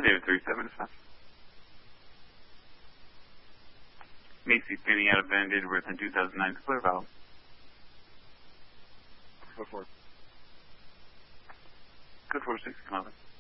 David 375. Macy spinning out of Van Danderworth in 2009. Clear valve. Go for it. Good 46, come on.